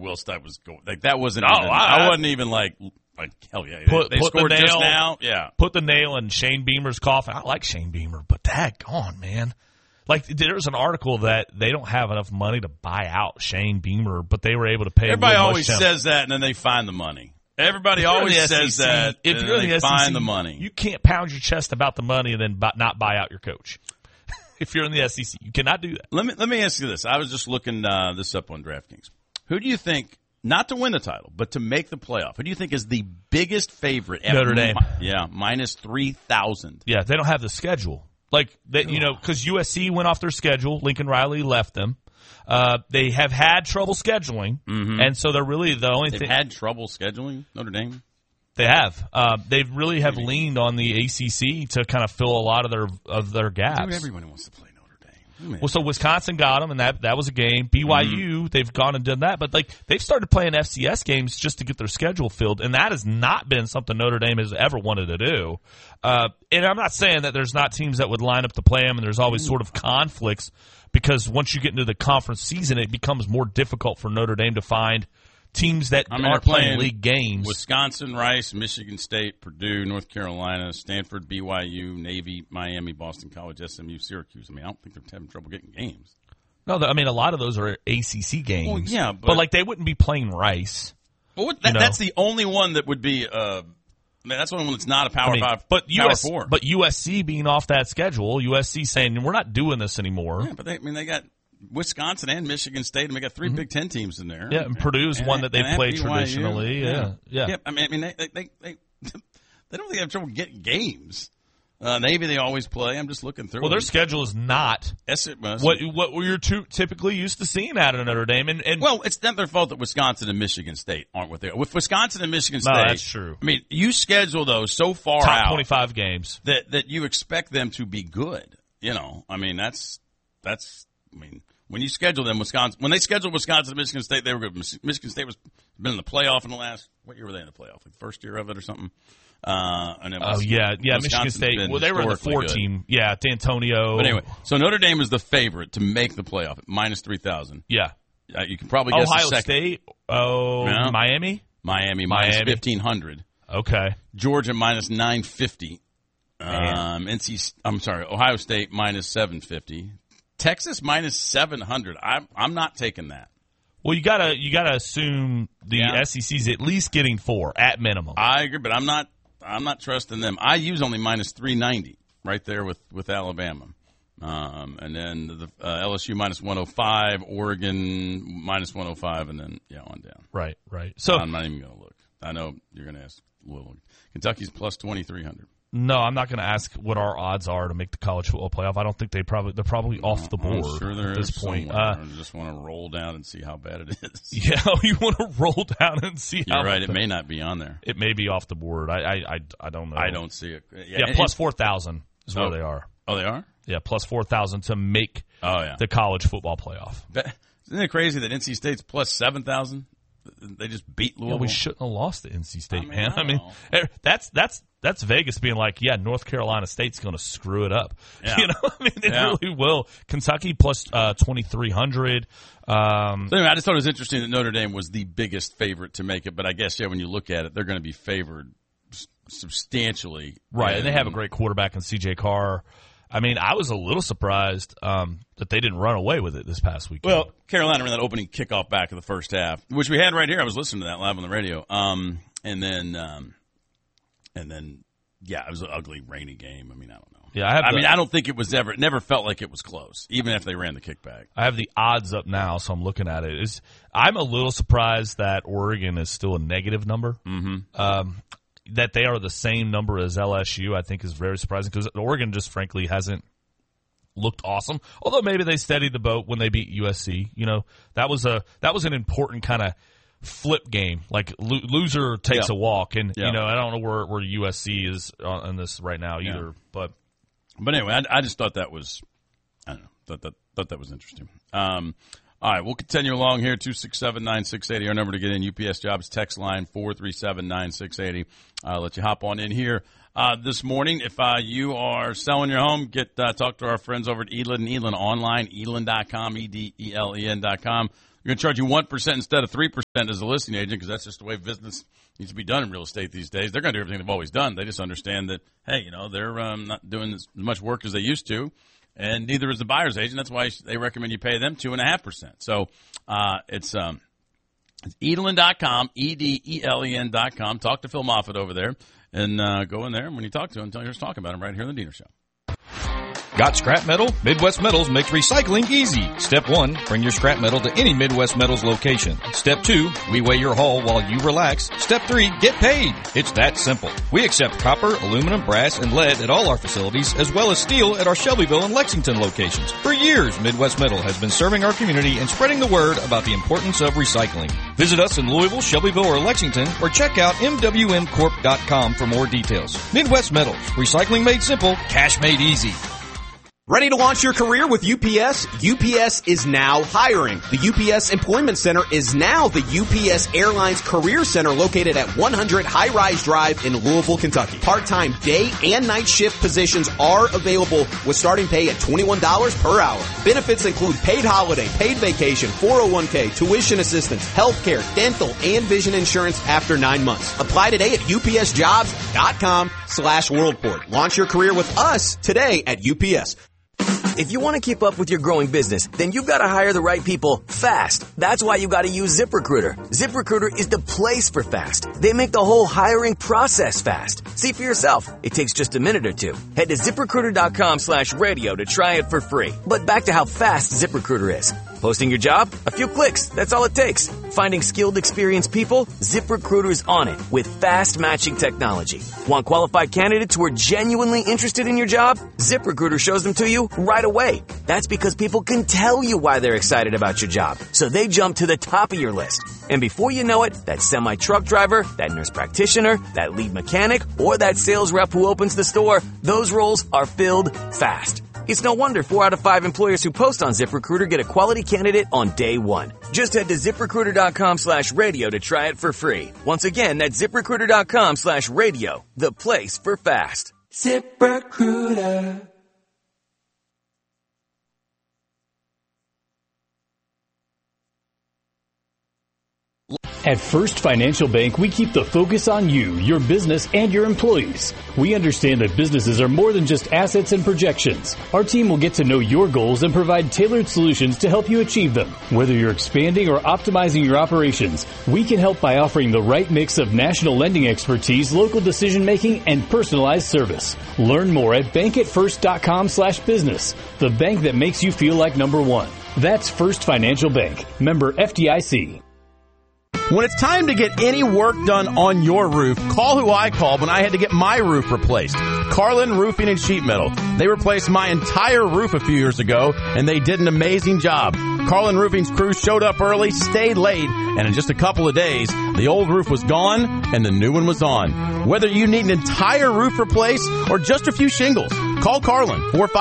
Will Stein was going. Like, that wasn't No, even, I wasn't even like hell yeah. They scored the nail, just now. Yeah. Put the nail in Shane Beamer's coffin. I like Shane Beamer, but daggone, man. Like, there's an article that they don't have enough money to buy out Shane Beamer, but they were able to pay. Everybody Will always Muschamp. says that, and then they find the money. Everybody always says that. If you're in the SEC, find the money. You can't pound your chest about the money and then not buy out your coach. If you're in the SEC, you cannot do that. Let me ask you this. I was just looking this up on DraftKings. Who do you think, not to win the title, but to make the playoff, who do you think is the biggest favorite? Notre Dame. Yeah, minus 3,000. Yeah, they don't have the schedule. Like, that, because USC went off their schedule. Lincoln Riley left them. They have had trouble scheduling, and so they're really the only thing. They've had trouble scheduling, Notre Dame? They have. They really have leaned on the ACC to kind of fill a lot of their gaps. Dude, everyone wants to play Notre Dame. Well, so Wisconsin got them, and that was a game. BYU, they've gone and done that, but like they've started playing FCS games just to get their schedule filled, and that has not been something Notre Dame has ever wanted to do. And I'm not saying that there's not teams that would line up to play them, and there's always sort of conflicts because once you get into the conference season, it becomes more difficult for Notre Dame to find teams that aren't playing league games. Wisconsin, Rice, Michigan State, Purdue, North Carolina, Stanford, BYU, Navy, Miami, Boston College, SMU, Syracuse. I mean, I don't think they're having trouble getting games. No, I mean, a lot of those are ACC games. Well, yeah, but like they wouldn't be playing Rice. Well, that's the only one that would be. That's the only one that's not a Power 5. But Power 4. But USC being off that schedule, USC saying we're not doing this anymore. Yeah, but they got Wisconsin and Michigan State, and they got 3 Big Ten teams in there. Yeah, and Purdue's one that they play traditionally. Yeah. I mean, they don't really have trouble getting games. Navy, they always play. I'm just looking through. Well, their schedule is not what we're typically used to seeing out of Notre Dame. And well, it's not their fault that Wisconsin and Michigan State aren't what they are. With Wisconsin and Michigan State, no, that's true. I mean, you schedule those so far top out, 25 games that you expect them to be good. I mean, that's. I mean, when you schedule them, when they scheduled Wisconsin and Michigan State, they were good. Michigan State was been in the playoff in the last. What year were they in the playoff? Like the first year of it or something. And then Michigan State. Well, they were in the 4 team. Yeah, D'Antonio. But anyway, so Notre Dame is the favorite to make the playoff at minus 3,000. Yeah, you can probably guess Ohio the second. State. Oh, yeah. Miami minus 1,500. Okay, Georgia minus 950. Ohio State minus 750. Texas minus 700. I'm not taking that. Well, you gotta assume the SEC's at least getting 4 at minimum. I agree, but I'm not trusting them. IU's only minus 390 right there with Alabama. And then the LSU minus 105, Oregon minus 105, and then on down. Right. So I'm not even going to look. I know you're going to ask. Kentucky's plus 2,300. No, I'm not going to ask what our odds are to make the college football playoff. I don't think they're probably off the board at this point. I just want to roll down and see how bad it is. Yeah, you want to roll down and see how. You're right. It may not be on there. It may be off the board. I don't know. I don't see it. Yeah, plus 4,000 is where they are. Oh, they are? Yeah, plus 4,000 to make the college football playoff. Isn't it crazy that NC State's plus 7,000? They just beat Louisville. Yeah, we shouldn't have lost to NC State, man. I mean, that's Vegas being like, North Carolina State's going to screw it up. Yeah. It really will. Kentucky plus 2,300. So anyway, I just thought it was interesting that Notre Dame was the biggest favorite to make it, but I guess when you look at it, they're going to be favored substantially. Right, and they have a great quarterback in C.J. Carr. I mean, I was a little surprised that they didn't run away with it this past weekend. Well, Carolina ran that opening kickoff back in the first half, which we had right here. I was listening to that live on the radio. And then, it was an ugly, rainy game. I mean, I don't know. Yeah, I don't think it never felt like it was close, even if they ran the kickback. I have the odds up now, so I'm looking at it. I'm a little surprised that Oregon is still a negative number. Mm-hmm. That they are the same number as LSU, I think, is very surprising because Oregon just frankly hasn't looked awesome. Although maybe they steadied the boat when they beat USC. That was an important kind of flip game. Like loser takes a walk, and I don't know where USC is on this right now either. But anyway, I just thought that was thought that was interesting. All right, we'll continue along here. 267-9680, our number to get in. UPS Jobs text line 437-9680. I'll let you hop on in here this morning. If you are selling your home, talk to our friends over at Elin and Elin online, elin.com, EDELEN.com. going to charge you 1% instead of 3% as a listing agent, because that's just the way business needs to be done in real estate these days. They're going to do everything they've always done. They just understand that, hey, you know, they're not doing as much work as they used to, and neither is the buyer's agent. That's why they recommend you pay them 2.5%. So it's Edelen.com, EDELEN.com. Talk to Phil Moffitt over there, and go in there. And when you talk to him, tell him you're just talking about him right here on the Diener Show. Got scrap metal? Midwest Metals makes recycling easy. Step 1, bring your scrap metal to any Midwest Metals location. Step 2, we weigh your haul while you relax. Step 3, get paid. It's that simple. We accept copper, aluminum, brass, and lead at all our facilities, as well as steel at our Shelbyville and Lexington locations. For years, Midwest Metal has been serving our community and spreading the word about the importance of recycling. Visit us in Louisville, Shelbyville, or Lexington, or check out MWMcorp.com for more details. Midwest Metals, recycling made simple, cash made easy. Ready to launch your career with UPS? UPS is now hiring. The UPS Employment Center is now the UPS Airlines Career Center located at 100 High Rise Drive in Louisville, Kentucky. Part-time day and night shift positions are available with starting pay at $21 per hour. Benefits include paid holiday, paid vacation, 401k, tuition assistance, healthcare, dental, and vision insurance after 9 months. Apply today at upsjobs.com/worldport. Launch your career with us today at UPS. If you want to keep up with your growing business, then you've got to hire the right people fast. That's why you got to use ZipRecruiter. ZipRecruiter is the place for fast. They make the whole hiring process fast. See for yourself. It takes just a minute or two. Head to ZipRecruiter.com/radio to try it for free. But back to how fast ZipRecruiter is. Posting your job? A few clicks. That's all it takes. Finding skilled, experienced people? ZipRecruiter's on it with fast matching technology. Want qualified candidates who are genuinely interested in your job? ZipRecruiter shows them to you right away. That's because people can tell you why they're excited about your job. So they jump to the top of your list. And before you know it, that semi-truck driver, that nurse practitioner, that lead mechanic, or that sales rep who opens the store, those roles are filled fast. It's no wonder 4 out of 5 employers who post on ZipRecruiter get a quality candidate on day one. Just head to ZipRecruiter.com/radio to try it for free. Once again, that's ZipRecruiter.com/radio, the place for fast. ZipRecruiter. At First Financial Bank, we keep the focus on you, your business, and your employees. We understand that businesses are more than just assets and projections. Our team will get to know your goals and provide tailored solutions to help you achieve them. Whether you're expanding or optimizing your operations, we can help by offering the right mix of national lending expertise, local decision-making, and personalized service. Learn more at bankatfirst.com/business, the bank that makes you feel like number one. That's First Financial Bank, member FDIC. When it's time to get any work done on your roof, call who I called when I had to get my roof replaced. Carlin Roofing and Sheet Metal. They replaced my entire roof a few years ago, and they did an amazing job. Carlin Roofing's crew showed up early, stayed late, and in just a couple of days, the old roof was gone and the new one was on. Whether you need an entire roof replaced or just a few shingles, call Carlin,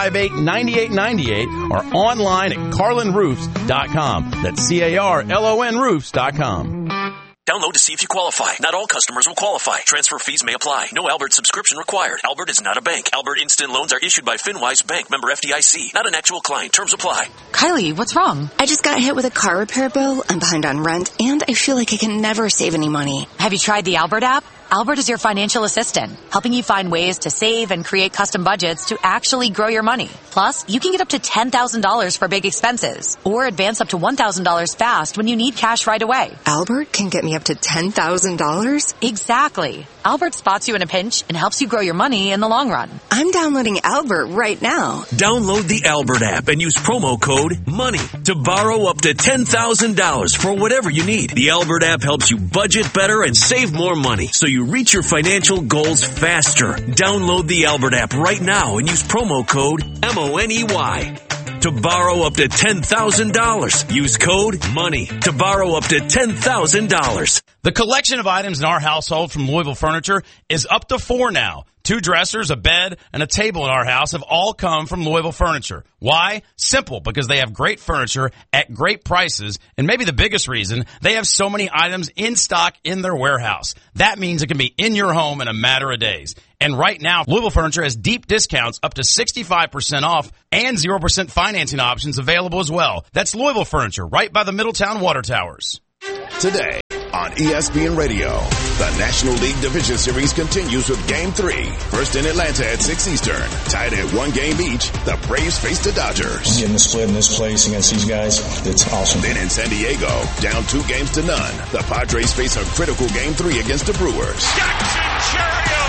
458-9898, or online at carlinroofs.com. That's CARLON roofs.com. Download to see if you qualify. Not all customers will qualify. Transfer fees may apply. No Albert subscription required. Albert is not a bank. Albert Instant Loans are issued by FinWise Bank, member FDIC. Not an actual client. Terms apply. Kylie, what's wrong? I just got hit with a car repair bill. I'm behind on rent, and I feel like I can never save any money. Have you tried the Albert app? Albert is your financial assistant, helping you find ways to save and create custom budgets to actually grow your money. Plus, you can get up to $10,000 for big expenses, or advance up to $1,000 fast when you need cash right away. Albert can get me up to $10,000? Exactly. Albert spots you in a pinch and helps you grow your money in the long run. I'm downloading Albert right now. Download the Albert app and use promo code MONEY to borrow up to $10,000 for whatever you need. The Albert app helps you budget better and save more money, so you reach your financial goals faster. Download the Albert app right now and use promo code MONEY to borrow up to $10,000. Use code MONEY to borrow up to $10,000. The collection of items in our household from Louisville Furniture is up to 4 now. 2 dressers, a bed, and a table in our house have all come from Louisville Furniture. Why? Simple, because they have great furniture at great prices, and maybe the biggest reason, they have so many items in stock in their warehouse. That means it can be in your home in a matter of days. And right now, Louisville Furniture has deep discounts up to 65% off and 0% financing options available as well. That's Louisville Furniture, right by the Middletown Water Towers. Today on ESPN Radio, the National League Division Series continues with Game 3. First in Atlanta at 6 Eastern. Tied at 1 game each, the Braves face the Dodgers. Getting the split in this place against these guys, it's awesome. Then in San Diego, down 2 games to none, the Padres face a critical Game 3 against the Brewers. Jackson Chourio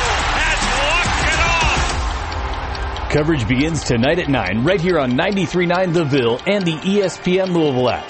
has walked it off. Coverage begins tonight at 9 right here on 93.9 The Ville and the ESPN Louisville app.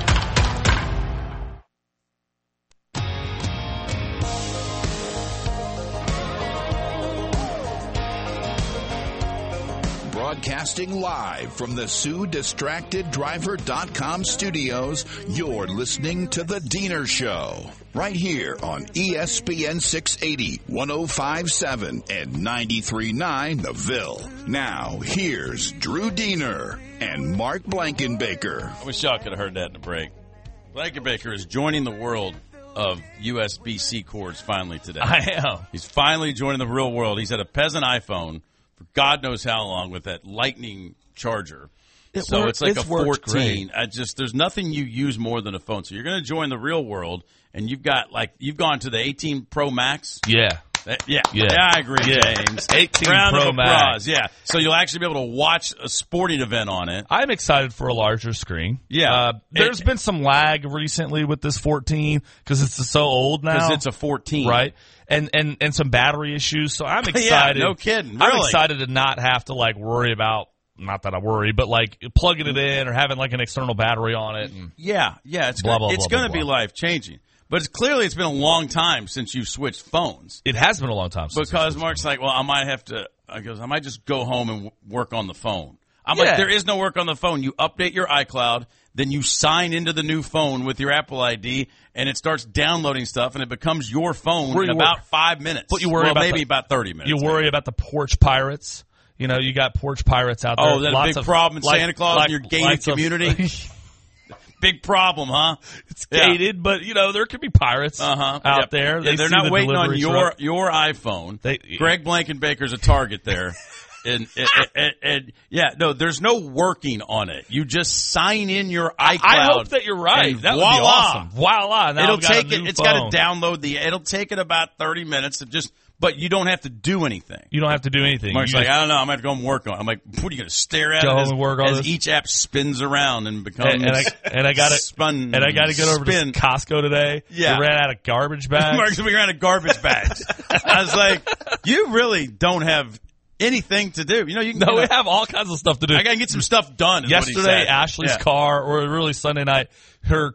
Broadcasting live from the SueDistractedDriver.com studios, you're listening to The Diener Show. Right here on ESPN 680, 105.7, and 93.9 The Ville. Now, here's Drew Diener and Mark Blankenbaker. I wish y'all could have heard that in the break. Blankenbaker is joining the world of USB-C cords finally today. I am. He's finally joining the real world. He's had a peasant iPhone for God knows how long with that lightning charger. It's like a 14. There's nothing you use more than a phone. So you're going to join the real world, and you've gone to the 18 Pro Max. Yeah. Yeah, I agree, James. 18 Round Pro of Max. applause. Yeah, so you'll actually be able to watch a sporting event on it. I'm excited for a larger screen. Yeah. There's been some lag recently with this 14 because it's so old now. Because it's a 14. Right? And some battery issues. So I'm excited. Yeah, no kidding. Really. I'm excited to not have to worry about, not that I worry, but plugging it in or having an external battery on it. And yeah. It's going to be life changing. But it's been a long time since you've switched phones. It has been a long time since. Because Mark's like, well, I might just go home and work on the phone. I'm like, there is no work on the phone. You update your iCloud, then you sign into the new phone with your Apple ID, and it starts downloading stuff, and it becomes your phone in about 5 minutes. But you worry about 30 minutes. You worry about the porch pirates. You know, you got porch pirates out there. Oh, that's a big problem in Santa Claus in your gated community? Big problem, huh? It's gated, but there could be pirates out there. They're not waiting on your iPhone. Greg Blankenbaker's a target there. And there's no working on it. You just sign in your iCloud. I hope that you're right. That would be awesome. Voila! Now It's got to download it'll take it about 30 minutes but you don't have to do anything. You don't have to do anything. Mark's like, I don't know. I'm going to go and work on it. I'm like, what are you going to stare at as each app spins around and becomes and I got to spun. And I got to get over to Costco today. Yeah. We ran out of garbage bags. We ran out of garbage bags. I was like, you really don't have anything to do. We have all kinds of stuff to do. I got to get some stuff done. Yesterday, Ashley's car, or really Sunday night, her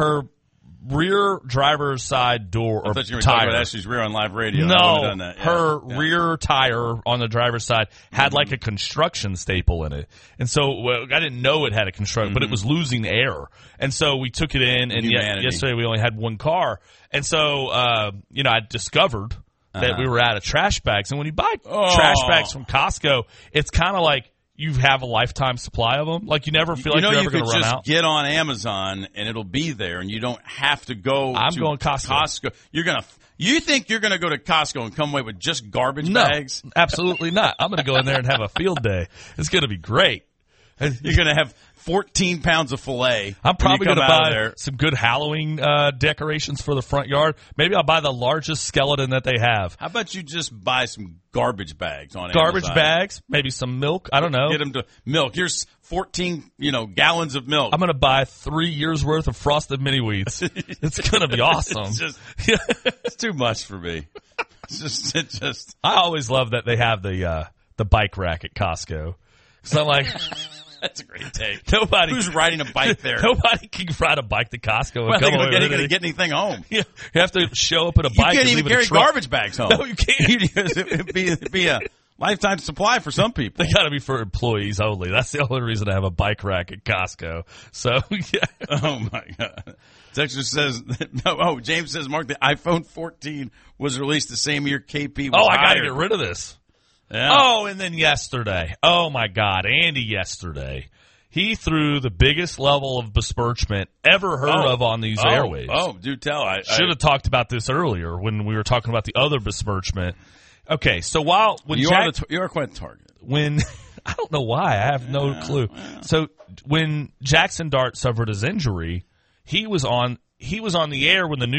rear driver's side door or I thought you were tire. talking about Ashley's rear on live radio. No, her rear tire on the driver's side had a construction staple in it. And so I didn't know it had a construction, but it was losing air. And so we took it in, and yesterday we only had one car. And so, I discovered that we were out of trash bags. And when you buy trash bags from Costco, it's kind of like you have a lifetime supply of them. You never feel like you're ever going to run out. Get on Amazon and it'll be there, and you don't have to go. I'm going Costco. You think you're going to go to Costco and come away with just garbage bags? Absolutely not. I'm going to go in there and have a field day. It's going to be great. You're going to have 14 pounds of filet. I'm probably going to buy some good Halloween decorations for the front yard. Maybe I'll buy the largest skeleton that they have. How about you just buy some garbage bags on Garbage Amazon? Bags, maybe some milk. I don't know. Get them to milk. Here's 14, gallons of milk. I'm going to buy 3 years worth of Frosted Mini Wheats. It's going to be awesome. It's too much for me. I always love that they have the bike rack at Costco. So I'm like, that's a great take. Who's riding a bike there? Nobody can ride a bike to Costco. Well, they're not going to get anything home. You have to show up at a bike. You can't even carry garbage bags home. No, you can't. It'd be a lifetime supply for some people. They got to be for employees only. That's the only reason I have a bike rack at Costco. So, yeah. Oh my God. Texas says, James says, Mark, the iPhone 14 was released the same year KP was I got to get rid of this. Yeah. Oh, and then yesterday. Oh, my God. Andy yesterday. He threw the biggest level of besmirchment ever heard of on these airwaves. Oh, do tell. I should have talked about this earlier when we were talking about the other besmirchment. Okay, so when you are quite the target. When I don't know why, I have no clue. Yeah. So when Jackson Dart suffered his injury, he was on the air when the news